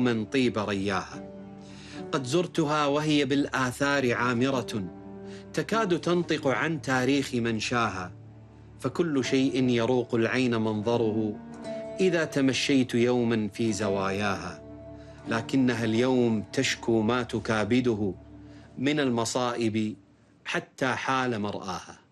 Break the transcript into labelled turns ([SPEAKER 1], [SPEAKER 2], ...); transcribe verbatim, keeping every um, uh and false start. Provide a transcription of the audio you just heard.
[SPEAKER 1] يوما طيب رياها. قد زرتها وهي بالآثار عامرة، تكاد تنطق عن تاريخ منشاها، فكل شيء يروق العين منظره إذا تمشيت يوما في زواياها، لكنها اليوم تشكو ما تكابده من المصائب حتى حال مرآها.